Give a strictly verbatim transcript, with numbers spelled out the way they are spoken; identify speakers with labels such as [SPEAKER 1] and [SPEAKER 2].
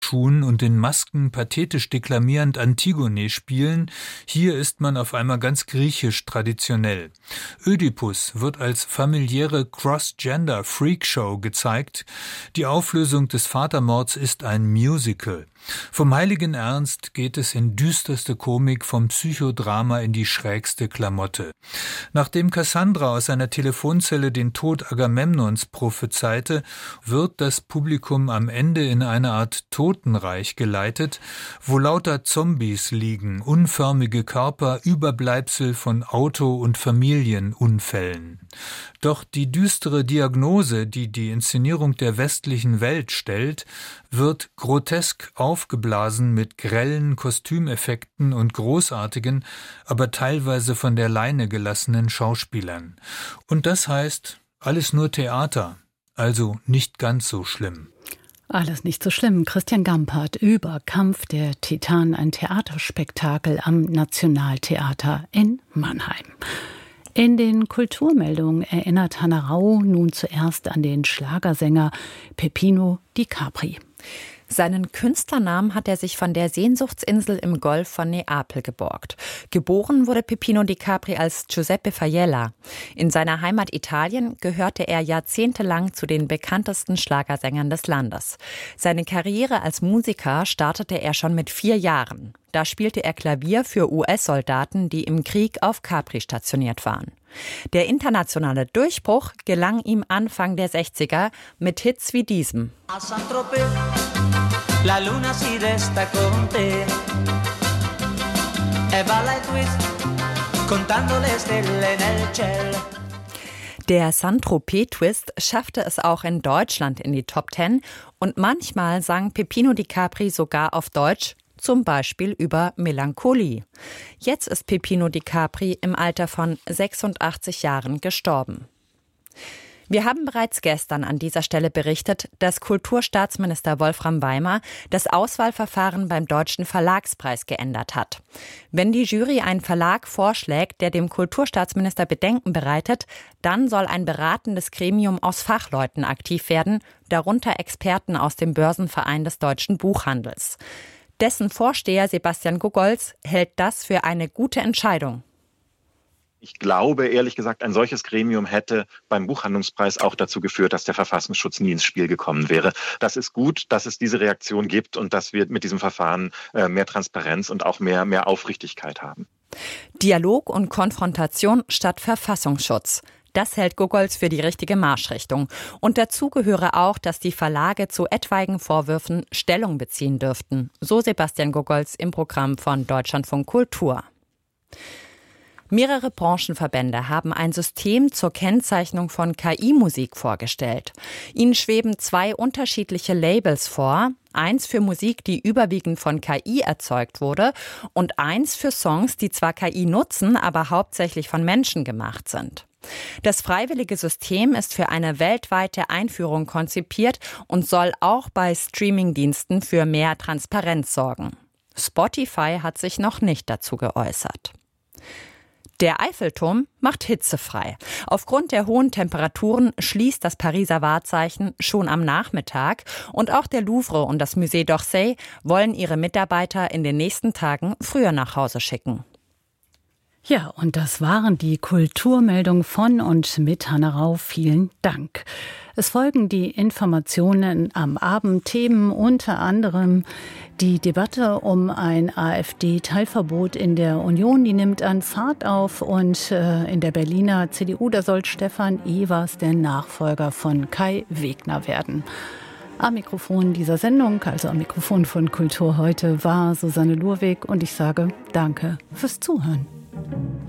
[SPEAKER 1] Turnschuhen und in Masken pathetisch deklamierend Antigone spielen. Hier ist man auf einmal ganz griechisch traditionell. Ödipus wird als familiäre Cross-Gender-Freakshow gezeigt. Die Auflösung des Vatermords ist ein Musical. Vom heiligen Ernst geht es in düsterste Komik, vom Psychodrama in die schrägste Klamotte. Nachdem Cassandra aus seiner Telefonzelle den Tod Agamemnons prophezeite, wird das Publikum am Ende in eine Art Totenreich geleitet, wo lauter Zombies liegen, unförmige Körper, Überbleibsel von Auto- und Familienunfällen. Doch die düstere Diagnose, die die Inszenierung der westlichen Welt stellt, wird grotesk aufgeblasen mit grellen Kostümeffekten und großartigen, aber teilweise von der Leine gelassenen Schauspielern. Und das heißt, alles nur Theater, also nicht ganz so schlimm.
[SPEAKER 2] Alles nicht so schlimm. Christian Gampert über Kampf der Titanen, ein Theaterspektakel am Nationaltheater in Mannheim. In den Kulturmeldungen erinnert Hannah Rau nun zuerst an den Schlagersänger Peppino Di Capri.
[SPEAKER 3] Seinen Künstlernamen hat er sich von der Sehnsuchtsinsel im Golf von Neapel geborgt. Geboren wurde Peppino Di Capri als Giuseppe Fajella. In seiner Heimat Italien gehörte er jahrzehntelang zu den bekanntesten Schlagersängern des Landes. Seine Karriere als Musiker startete er schon mit vier Jahren. Da spielte er Klavier für U S-Soldaten, die im Krieg auf Capri stationiert waren. Der internationale Durchbruch gelang ihm Anfang der sechziger mit Hits wie diesem. La luna si desta con te e balla il twist contando le stelle nel cielo. Der Saint-Tropez-Twist schaffte es auch in Deutschland in die Top Ten und manchmal sang Peppino Di Capri sogar auf Deutsch, zum Beispiel über Melancholie. Jetzt ist Peppino Di Capri im Alter von sechsundachtzig Jahren gestorben. Wir haben bereits gestern an dieser Stelle berichtet, dass Kulturstaatsminister Wolfram Weimer das Auswahlverfahren beim Deutschen Verlagspreis geändert hat. Wenn die Jury einen Verlag vorschlägt, der dem Kulturstaatsminister Bedenken bereitet, dann soll ein beratendes Gremium aus Fachleuten aktiv werden, darunter Experten aus dem Börsenverein des deutschen Buchhandels. Dessen Vorsteher Sebastian Gogolz hält das für eine gute Entscheidung.
[SPEAKER 4] Ich glaube, ehrlich gesagt, ein solches Gremium hätte beim Buchhandlungspreis auch dazu geführt, dass der Verfassungsschutz nie ins Spiel gekommen wäre. Das ist gut, dass es diese Reaktion gibt und dass wir mit diesem Verfahren mehr Transparenz und auch mehr, mehr Aufrichtigkeit haben.
[SPEAKER 3] Dialog und Konfrontation statt Verfassungsschutz. Das hält Gogolz für die richtige Marschrichtung. Und dazu gehöre auch, dass die Verlage zu etwaigen Vorwürfen Stellung beziehen dürften. So Sebastian Gogolz im Programm von Deutschlandfunk Kultur. Mehrere Branchenverbände haben ein System zur Kennzeichnung von K I-Musik vorgestellt. Ihnen schweben zwei unterschiedliche Labels vor. Eins für Musik, die überwiegend von K I erzeugt wurde, und eins für Songs, die zwar K I nutzen, aber hauptsächlich von Menschen gemacht sind. Das freiwillige System ist für eine weltweite Einführung konzipiert und soll auch bei Streamingdiensten für mehr Transparenz sorgen. Spotify hat sich noch nicht dazu geäußert. Der Eiffelturm macht hitzefrei. Aufgrund der hohen Temperaturen schließt das Pariser Wahrzeichen schon am Nachmittag und auch der Louvre und das Musée d'Orsay wollen ihre Mitarbeiter in den nächsten Tagen früher nach Hause schicken.
[SPEAKER 2] Ja, und das waren die Kulturmeldungen von und mit Hannah Rau. Vielen Dank. Es folgen die Informationen am Abend, Themen unter anderem die Debatte um ein AfD-Teilverbot in der Union, die nimmt an Fahrt auf, und äh, in der Berliner C D U, da soll Stefan Evers der Nachfolger von Kai Wegner werden. Am Mikrofon dieser Sendung, also am Mikrofon von Kultur heute, war Susanne Lurwig und ich sage Danke fürs Zuhören.